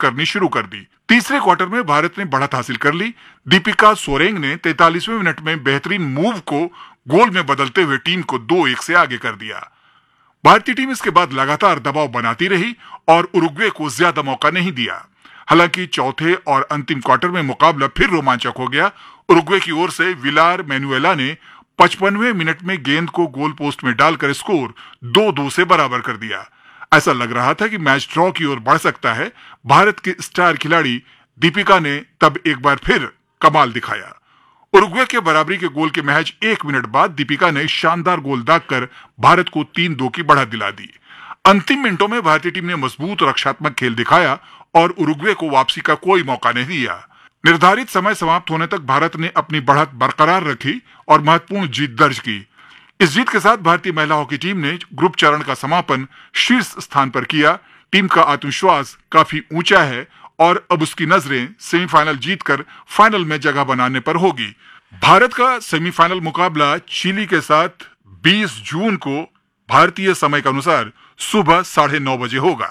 करनी शुरू कर दी। तीसरे क्वार्टर में भारत ने बढ़त हासिल कर ली। दीपिका सोरेंग ने 43वें मिनट में बेहतरीन मूव को गोल में बदलते हुए टीम को 2-1 से आगे कर दिया। भारतीय टीम इसके बाद लगातार दबाव बनाती रही और उरुग्वे को ज्यादा मौका नहीं दिया। हालांकि चौथे और अंतिम क्वार्टर में मुकाबला फिर रोमांचक हो गया। उरुग्वे की ओर से विलार मैनुएला ने 55वें मिनट में गेंद को गोल पोस्ट में डालकर स्कोर 2-2 से बराबर कर दिया। ऐसा लग रहा था कि मैच ड्रॉ की ओर बढ़ सकता है। भारत की स्टार खिलाड़ी दीपिका ने तब एक बार फिर कमाल दिखाया। उरुग्वे के बराबरी के गोल के महज 1 मिनट बाद दीपिका ने शानदार गोल दागकर भारत को 3-2 की बढ़त दिला दी। अंतिम मिनटों में भारतीय टीम ने मजबूत रक्षात्मक खेल दिखाया और उरुग्वे को वापसी का कोई मौका नहीं दिया। निर्धारित समय समाप्त होने तक भारत ने अपनी बढ़त बरकरार रखी और महत्वपूर्ण जीत दर्ज की। इस जीत के साथ भारतीय महिला हॉकी टीम ने ग्रुप चरण का समापन शीर्ष स्थान पर किया। टीम का आत्मविश्वास काफी ऊंचा है और अब उसकी नजरें सेमीफाइनल जीतकर फाइनल में जगह बनाने पर होगी। भारत का सेमीफाइनल मुकाबला चिली के साथ 20 जून को भारतीय समय के अनुसार सुबह 9:30 बजे होगा।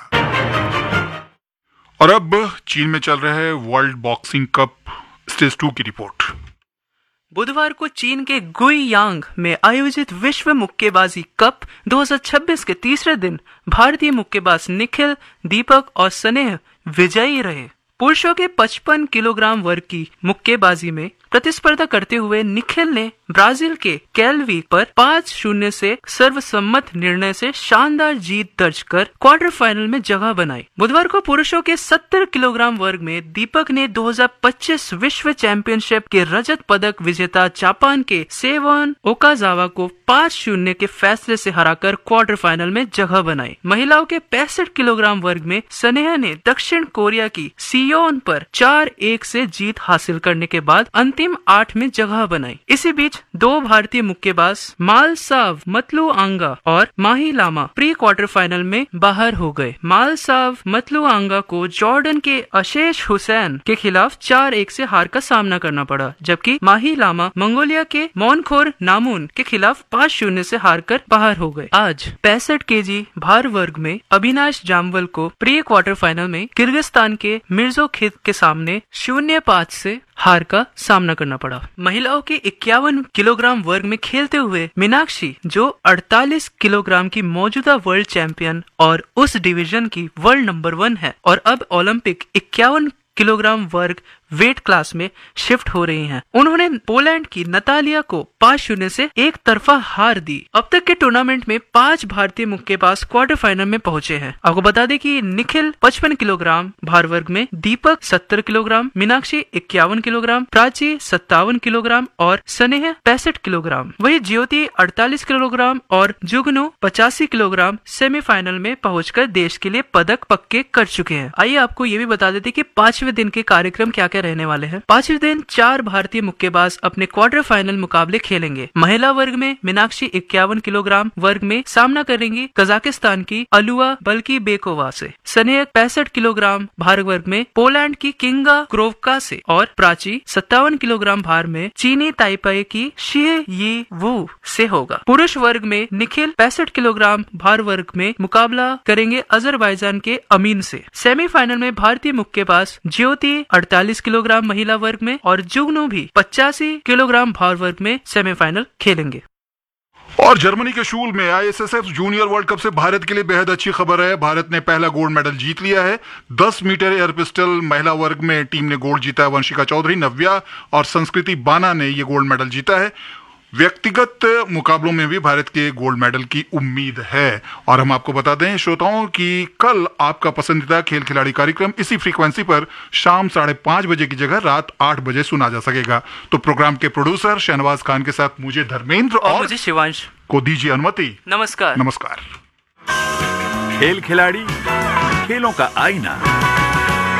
और अब चीन में चल रहे वर्ल्ड बॉक्सिंग कप स्टेज 2 की रिपोर्ट। बुधवार को चीन के गुइयांग में आयोजित विश्व मुक्केबाजी कप 2026 के तीसरे दिन भारतीय मुक्केबाज निखिल, दीपक और स्नेह विजयी रहे। पुरुषों के 55 किलोग्राम वर्ग की मुक्केबाजी में प्रतिस्पर्धा करते हुए निखिल ने ब्राजील के कैलवी पर 5-0 से सर्वसम्मत निर्णय से शानदार जीत दर्ज कर क्वार्टर फाइनल में जगह बनाई। बुधवार को पुरुषों के 70 किलोग्राम वर्ग में दीपक ने 2025 विश्व चैंपियनशिप के रजत पदक विजेता जापान के सेवन ओकाजावा को 5-0 के फैसले से हराकर क्वार्टर फाइनल में जगह बनाई। महिलाओं के 65 किलोग्राम वर्ग में स्नेहा ने दक्षिण कोरिया की सियोन पर 4-1 से जीत हासिल करने के बाद अंतिम 8 में जगह बनाई। इसी बीच दो भारतीय मुक्केबाज मालसाव मतलुआंगा और माही लामा प्री क्वार्टर फाइनल में बाहर हो गए। मालसाव मतलुआंगा को जॉर्डन के अशेष हुसैन के खिलाफ 4-1 से हार का सामना करना पड़ा, जबकि माही लामा मंगोलिया के मोनखोर नामुन के खिलाफ 5-0 से हार कर बाहर हो गए। आज 65 केजी भार वर्ग में अविनाश जामवल को प्री क्वार्टर फाइनल में किर्गिस्तान के मिर्जोखिद के सामने 0-5 से हार का सामना करना पड़ा। महिलाओं के 51 किलोग्राम वर्ग में खेलते हुए मीनाक्षी, जो 48 किलोग्राम की मौजूदा वर्ल्ड चैंपियन और उस डिवीजन की वर्ल्ड नंबर 1 है और अब ओलंपिक 51 किलोग्राम वर्ग वेट क्लास में शिफ्ट हो रही हैं। उन्होंने पोलैंड की नतालिया को 5-0 से एक तरफा हार दी। अब तक के टूर्नामेंट में 5 भारतीय मुक्केबाज क्वार्टर फाइनल में पहुंचे हैं। आपको बता दें कि निखिल 55 किलोग्राम भार वर्ग में, दीपक 70 kilogram, Meenakshi 51 kilogram, Prachi 57 kilogram और स्नेह 65 किलोग्राम। वही ज्योति 48 किलोग्राम और जुगनू 85 किलोग्राम सेमीफाइनल में पहुंचकर देश के लिए पदक पक्के कर चुके हैं। आइए आपको ये भी बता देते कि 5वें दिन के कार्यक्रम क्या रहने वाले हैं। 5वें दिन 4 भारतीय मुक्केबाज अपने क्वार्टर फाइनल मुकाबले खेलेंगे। महिला वर्ग में मीनाक्षी 51 किलोग्राम वर्ग में सामना करेंगी कजाकिस्तान की अलुआ बल्की बेकोवा से। स्नेह 65 किलोग्राम भार वर्ग में पोलैंड की किंगा क्रोवका से और प्राची 57 किलोग्राम भार में चीनी ताइपाई की शिहे यी वू से होगा। पुरुष वर्ग में निखिल 65 किलोग्राम भार वर्ग में मुकाबला करेंगे अजरबैजान के अमीन से। सेमीफाइनल में भारतीय मुक्केबाज ज्योति 48 किलोग्राम महिला वर्ग में और जुगनू भी 85 किलोग्राम भार वर्ग में सेमीफाइनल खेलेंगे। और जर्मनी के शूल में आईएसएसएफ जूनियर वर्ल्ड कप से भारत के लिए बेहद अच्छी खबर है। भारत ने पहला गोल्ड मेडल जीत लिया है। 10 मीटर एयर पिस्टल महिला वर्ग में टीम ने गोल्ड जीता है। वंशिका चौधरी, नव्या और संस्कृति बाना ने ये गोल्ड मेडल जीता है। व्यक्तिगत मुकाबलों में भी भारत के गोल्ड मेडल की उम्मीद है। और हम आपको बता दें श्रोताओं कि कल आपका पसंदीदा खेल खिलाड़ी कार्यक्रम इसी फ्रीक्वेंसी पर शाम 5:30 बजे की जगह रात 8 बजे सुना जा सकेगा। तो प्रोग्राम के प्रोड्यूसर शहनवाज खान के साथ मुझे धर्मेंद्र और मुझे शिवांश को दीजिए अनुमति। नमस्कार। नमस्कार। खेल खिलाड़ी, खेलों का आईना।